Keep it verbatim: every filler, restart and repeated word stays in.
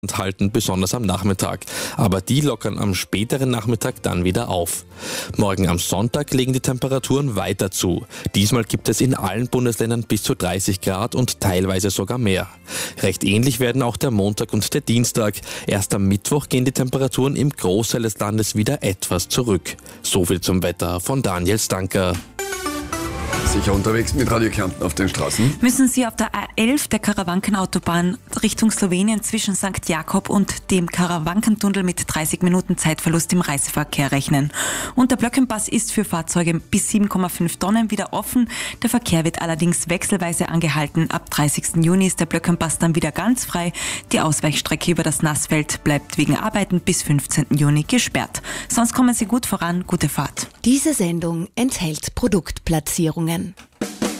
halten, besonders am Nachmittag. Aber die lockern am späteren Nachmittag dann wieder auf. Morgen am Sonntag legen die Temperaturen weiter zu. Diesmal gibt es in allen Bundesländern bis zu dreißig Grad und teilweise sogar mehr. Recht ähnlich werden auch der Montag und der Dienstag. Erst am Mittwoch gehen die Temperaturen im Großteil des Landes wieder etwas zurück. So viel zum Wetter von Daniel Stanker. Sicher unterwegs mit Radio Kärnten auf den Straßen? Müssen Sie auf der A elf der Karawankenautobahn Richtung Slowenien zwischen Sankt Jakob und dem Karawankentunnel mit dreißig Minuten Zeitverlust im Reiseverkehr rechnen. Und der Blöckenpass ist für Fahrzeuge bis sieben Komma fünf Tonnen wieder offen. Der Verkehr wird allerdings wechselweise angehalten. Ab dreißigsten Juni ist der Blöckenpass dann wieder ganz frei. Die Ausweichstrecke über das Nassfeld bleibt wegen Arbeiten bis fünfzehnten Juni gesperrt. Sonst kommen Sie gut voran. Gute Fahrt. Diese Sendung enthält Produktplatzierungen.